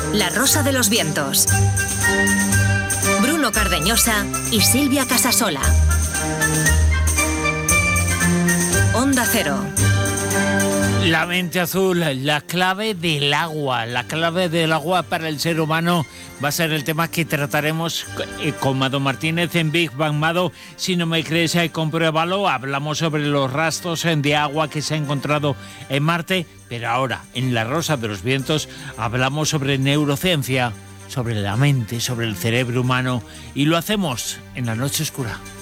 La Rosa de los Vientos. Bruno Cardeñosa y Silvia Casasola. Onda Cero. La mente azul, la clave del agua. La clave del agua para el ser humano va a ser el tema que trataremos con Mado Martínez en Big Bang. Mado, si no me crees, compruébalo. Hablamos sobre los rastros de agua que se ha encontrado en Marte, pero ahora, en La Rosa de los Vientos, hablamos sobre neurociencia, sobre la mente, sobre el cerebro humano, y lo hacemos en La Noche Oscura.